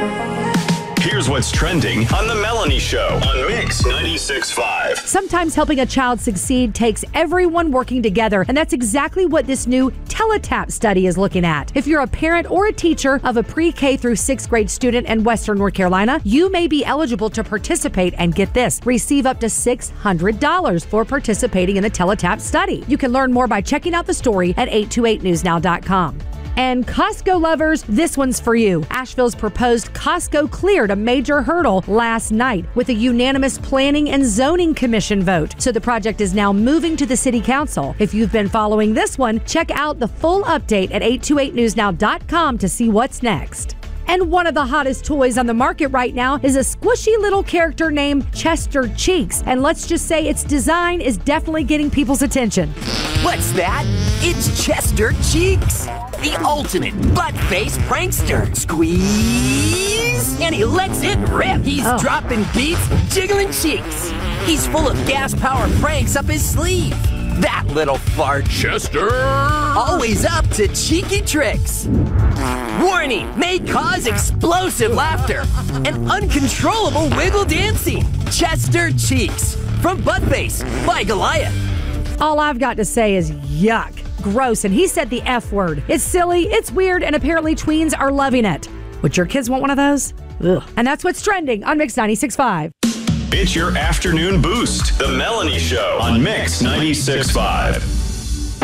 Here's what's trending on The Melanie Show on Mix 96.5. Sometimes helping a child succeed takes everyone working together, and that's exactly what this new Teletap study is looking at. If you're a parent or a teacher of a pre-K through 6th grade student in Western North Carolina, you may be eligible to participate and get this, receive up to $600 for participating in the Teletap study. You can learn more by checking out the story at 828newsnow.com. And Costco lovers, this one's for you. Asheville's proposed Costco cleared a major hurdle last night with a unanimous Planning and Zoning Commission vote. So the project is now moving to the City Council. If you've been following this one, check out the full update at 828newsnow.com to see what's next. And one of the hottest toys on the market right now is a squishy little character named Chester Cheeks. And let's just say its design is definitely getting people's attention. What's that? It's Chester Cheeks, the ultimate butt-face prankster. Squeeze, and he lets it rip. He's dropping beats, jiggling cheeks. He's full of gas-powered pranks up his sleeve. That little fart. Chester! Always up to cheeky tricks. Warning, may cause explosive laughter and uncontrollable wiggle dancing. Chester Cheeks from Buttface by Goliath. All I've got to say is yuck, gross, and he said the F word. It's silly, it's weird, and apparently tweens are loving it. Would your kids want one of those? Ugh. And that's what's trending on Mix 96.5. It's your afternoon boost. The Melanie Show on Mix 96.5.